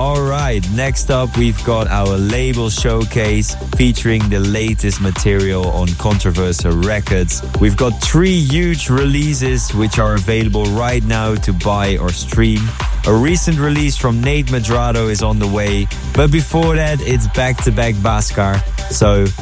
Alright, next up we've got our label showcase featuring the latest material on Controversial Records. We've got 3 huge releases which are available right now to buy or stream. A recent release from Nate Madrado is on the way, but before that it's back-to-back Bhaskar. So